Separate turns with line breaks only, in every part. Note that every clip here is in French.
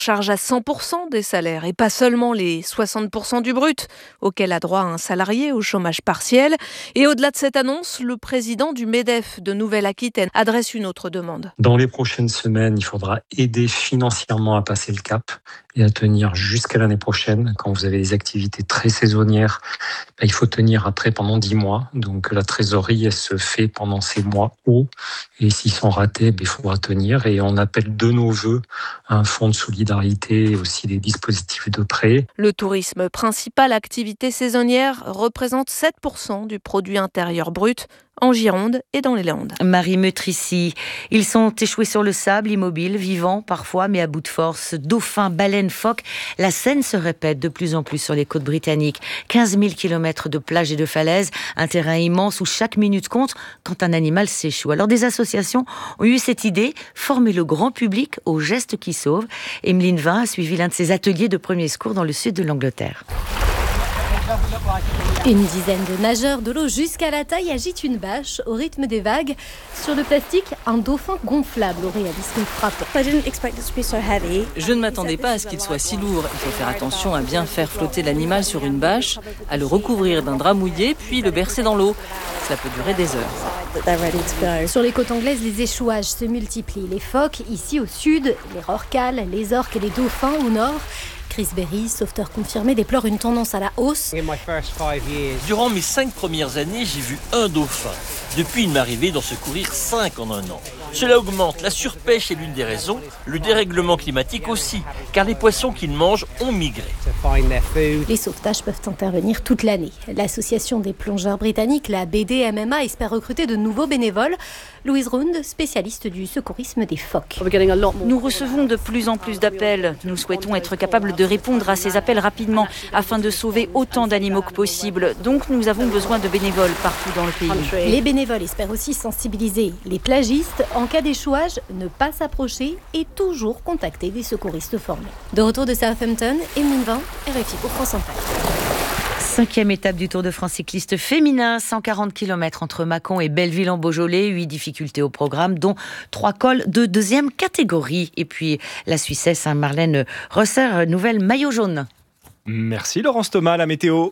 Charge à 100% des salaires et pas seulement les 60% du brut auquel a droit un salarié au chômage partiel. Et au-delà de cette annonce, le président du MEDEF de Nouvelle-Aquitaine adresse une autre demande.
Dans les prochaines semaines, il faudra aider financièrement à passer le cap et à tenir jusqu'à l'année prochaine. Quand vous avez des activités très saisonnières, il faut tenir après pendant 10 mois. Donc la trésorerie, elle se fait pendant ces mois hauts. Et s'ils sont ratés, il faudra tenir. Et on appelle de nos voeux un fonds de solidarité et aussi des dispositifs de prêt.
Le tourisme, principale activité saisonnière, représente 7% du produit intérieur brut en Gironde et dans les Landes.
Marie Meutrici, ils sont échoués sur le sable, immobiles, vivants parfois, mais à bout de force. Dauphins, baleines, phoques, la scène se répète de plus en plus sur les côtes britanniques. 15 000 km de plages et de falaises, un terrain immense où chaque minute compte quand un animal s'échoue. Alors des associations ont eu cette idée, former le grand public aux gestes qui sauvent. Emeline Vin a suivi l'un de ces ateliers de premiers secours dans le sud de l'Angleterre.
Une dizaine de nageurs de l'eau jusqu'à la taille agitent une bâche au rythme des vagues. Sur le plastique, un dauphin gonflable au réalisme frappant.
Je ne m'attendais pas à ce qu'il soit si lourd. Il faut faire attention à bien faire flotter l'animal sur une bâche, à le recouvrir d'un drap mouillé, puis le bercer dans l'eau. Cela peut durer des heures.
Sur les côtes anglaises, les échouages se multiplient. Les phoques, ici au sud, les rorquals, les orques et les dauphins au nord. Chris Berry, sauveteur confirmé, déplore une tendance à la hausse.
Durant mes 5 premières années, j'ai vu un dauphin. Depuis, il m'est arrivé d'en secourir 5 en un an. Cela augmente. La surpêche est l'une des raisons, le dérèglement climatique aussi, car les poissons qu'ils mangent ont migré.
Les sauvetages peuvent intervenir toute l'année. L'association des plongeurs britanniques, la BDMMA, espère recruter de nouveaux bénévoles. Louise Round, spécialiste du secourisme des phoques.
Nous recevons de plus en plus d'appels. Nous souhaitons être capables de répondre à ces appels rapidement afin de sauver autant d'animaux que possible. Donc nous avons besoin de bénévoles partout dans le pays.
Les bénévoles espèrent aussi sensibiliser les plagistes. En cas d'échouage, ne pas s'approcher et toujours contacter des secouristes formés. De retour de Southampton, Emeline Vin, RFI pour France Inter.
5e étape du Tour de France cycliste féminin, 140 km entre Mâcon et Belleville en Beaujolais, 8 difficultés au programme, dont 3 cols de 2e catégorie. Et puis la Suissesse, Marlène Rosser, nouvelle maillot jaune.
Merci Laurence Thomas, la météo.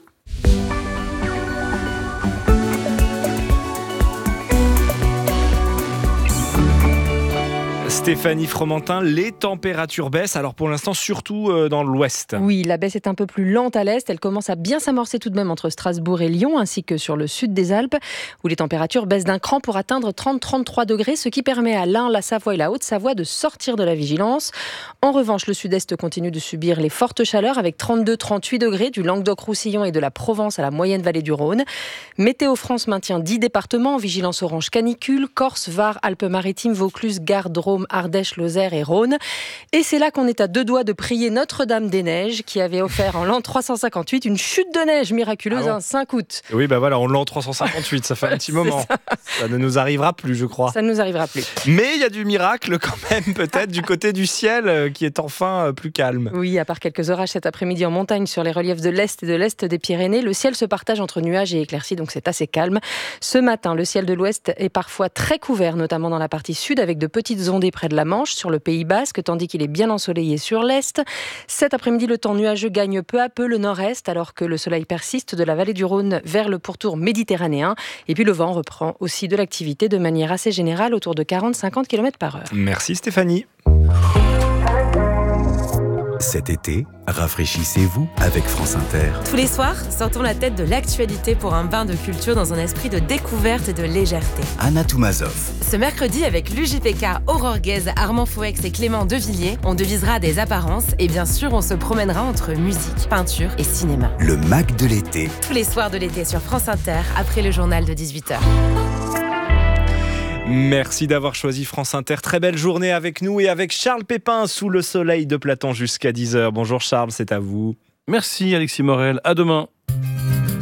Stéphanie Fromentin, les températures baissent, alors pour l'instant surtout dans l'ouest.
Oui, la baisse est un peu plus lente à l'est, elle commence à bien s'amorcer tout de même entre Strasbourg et Lyon, ainsi que sur le sud des Alpes, où les températures baissent d'un cran pour atteindre 30-33 degrés, ce qui permet à l'Ain, la Savoie et la Haute-Savoie de sortir de la vigilance. En revanche, le sud-est continue de subir les fortes chaleurs avec 32-38 degrés du Languedoc-Roussillon et de la Provence à la moyenne vallée du Rhône. Météo France maintient 10 départements en vigilance orange canicule, Corse, Var, Alpes-Maritimes, Vaucluse, Gard, Drôme, Ardèche, Lozère et Rhône. Et c'est là qu'on est à 2 doigts de prier Notre-Dame-des-Neiges qui avait offert en l'an 358 une chute de neige miraculeuse un 5 août.
Oui, voilà, en l'an 358, ça fait un petit moment. Ça ne nous arrivera plus, je crois.
Ça ne nous arrivera plus.
Mais il y a du miracle quand même, peut-être, du côté du ciel qui est enfin plus calme.
Oui, à part quelques orages cet après-midi en montagne sur les reliefs de l'Est et de l'Est des Pyrénées, le ciel se partage entre nuages et éclaircies, donc c'est assez calme. Ce matin, le ciel de l'Ouest est parfois très couvert, notamment dans la partie sud, avec de petites ondées près de la Manche, sur le Pays Basque, tandis qu'il est bien ensoleillé sur l'Est. Cet après-midi, le temps nuageux gagne peu à peu le nord-est, alors que le soleil persiste de la vallée du Rhône vers le pourtour méditerranéen. Et puis le vent reprend aussi de l'activité de manière assez générale, autour de 40-50 km/h.
Merci Stéphanie.
Cet été, rafraîchissez-vous avec France Inter.
Tous les soirs, sortons la tête de l'actualité pour un bain de culture dans un esprit de découverte et de légèreté.
Anna Toumazov.
Ce mercredi, avec l'UJPK, Aurore Guèze, Armand Fouex et Clément Devilliers, on devisera des apparences et bien sûr, on se promènera entre musique, peinture et cinéma.
Le Mac de l'été.
Tous les soirs de l'été sur France Inter, après le journal de 18h.
Merci d'avoir choisi France Inter. Très belle journée avec nous et avec Charles Pépin sous le soleil de Platon jusqu'à 10h. Bonjour Charles, c'est à vous.
Merci Alexis Morel, à demain.